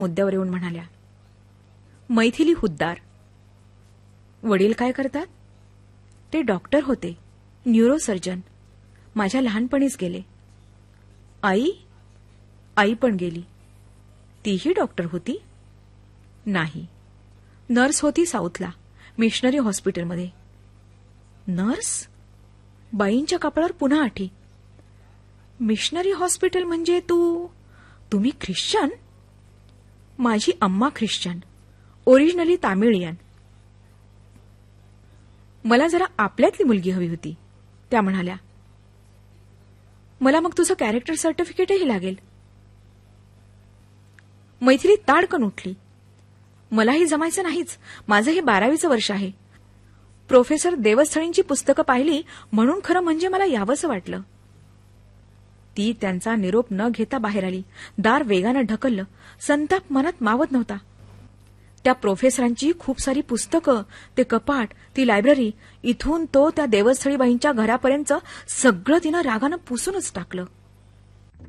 मुद्द्यावर येऊन म्हणाल्या, मैथिली हुद्दार. वडील काय करतात? ते डॉक्टर होते, न्यूरोसर्जन. माझ्या लहानपणीच गेले. आई? आई पण गेली. तीही डॉक्टर होती? नाही, नर्स होती साऊथला, मिशनरी हॉस्पिटलमध्ये. नर्स? बाईंच्या कपाळावर पुन्हा आठी. मिशनरी हॉस्पिटल म्हणजे तुम्ही ख्रिश्चन? माझी अम्मा ख्रिश्चन, ओरिजिनली तामिळियन. मला जरा आपल्यातली मुलगी हवी होती, त्या म्हणाल्या. मला मग तुझं कॅरेक्टर सर्टिफिकेटही लागेल. मैथिली ताडकन उठली. मलाही जमायचं नाहीच. माझं हे 12वीचं वर्ष आहे. प्रोफेसर देवस्थळींची पुस्तकं पाहिली म्हणून खरं म्हणजे मला यावंसं वाटलं. ती त्यांचा निरोप न घेता बाहेर आली. दार वेगानं ढकललं. संताप मनात मावत नव्हता. त्या प्रोफेसरांची खूप सारी पुस्तकं, ते कपाट, ती लायब्ररी, इथून तो त्या देवस्थळीबाईंच्या घरापर्यंत सगळं तिनं रागानं पुसूनच टाकलं.